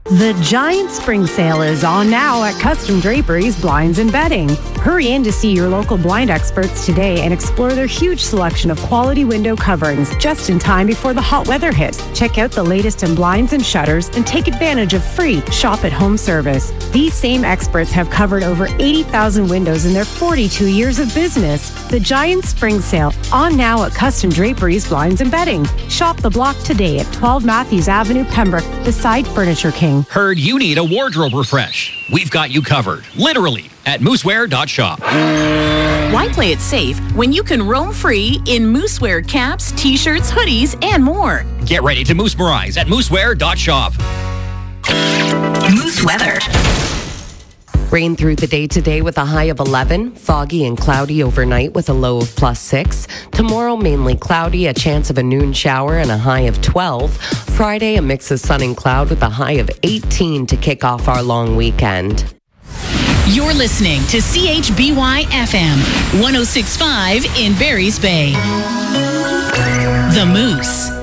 The giant spring sale is on now at Custom Draperies Blinds and Bedding. Hurry in to see your local blind experts today and explore their huge selection of quality window coverings just in time before the hot weather hits. Check out the latest in blinds and shutters and take advantage of free shop-at-home service. These same experts have covered over 80,000 windows in their 42 years of business. The giant spring sale on now at Custom Draperies Blinds and Bedding. Shop the block today at 12 Matthews Avenue, Pembroke, beside Furniture King. Heard you need a wardrobe refresh. We've got you covered, literally, at mooseware.shop. Why play it safe when you can roam free in Mooseware caps, t-shirts, hoodies, and more? Get ready to moosmerize at mooseware.shop. Moose weather. Rain through the day today with a high of 11. Foggy and cloudy overnight with a low of +6. Tomorrow, mainly cloudy, a chance of a noon shower and a high of 12. Friday, a mix of sun and cloud with a high of 18 to kick off our long weekend. You're listening to CHBY FM 106.5 in Barry's Bay. The Moose.